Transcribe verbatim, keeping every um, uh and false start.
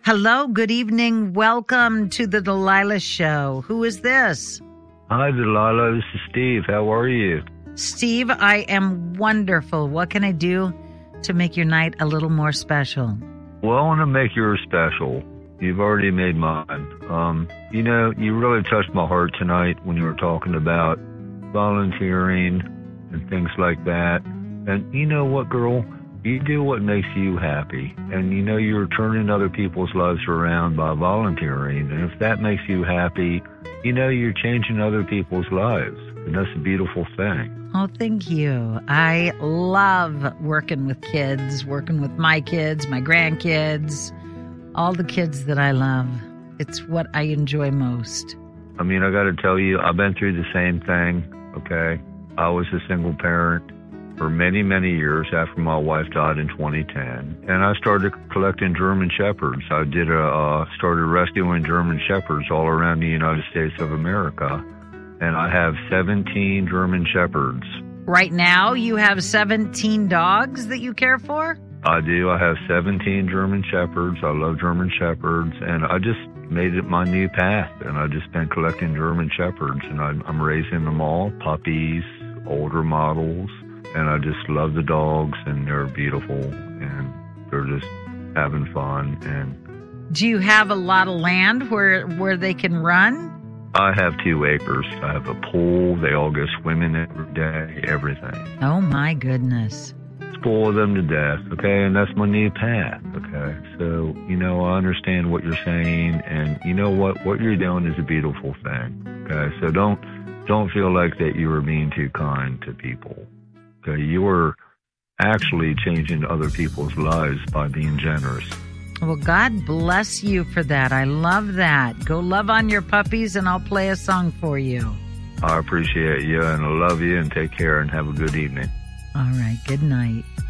Hello, good evening. Welcome to the Delilah Show. Who is this? Hi, Delilah. This is Steve. How are you? Steve, I am wonderful. What can I do to make your night a little more special? Well, I want to make yours special. You've already made mine. Um, you know, you really touched my heart tonight when you were talking about volunteering and things like that. And you know what, girl? You do what makes you happy. And you know you're turning other people's lives around by volunteering. And if that makes you happy, you know you're changing other people's lives. And that's a beautiful thing. Oh, thank you. I love working with kids, working with my kids, my grandkids, all the kids that I love. It's what I enjoy most. I mean, I got to tell you, I've been through the same thing, okay? I was a single parent for many, many years after my wife died in twenty ten. And I started collecting German Shepherds. I did a, uh, started rescuing German Shepherds all around the United States of America. And I have seventeen German Shepherds. Right now, you have seventeen dogs that you care for? I do. I have seventeen German Shepherds. I love German Shepherds. And I just made it my new path. And I've just been collecting German Shepherds. And I'm, I'm raising them all, puppies, older models. And I just love the dogs, and they're beautiful, and they're just having fun. And do you have a lot of land where where they can run? I have two acres. I have a pool. They all go swimming every day, everything. Oh, my goodness. Spoil them to death, okay? And that's my new path, okay? So, you know, I understand what you're saying, and you know what? What you're doing is a beautiful thing, okay? So don't don't feel like that you were being too kind to people. Okay, you are actually changing other people's lives by being generous. Well, God bless you for that. I love that. Go love on your puppies, and I'll play a song for you. I appreciate you, and I love you, and take care, and have a good evening. All right, good night.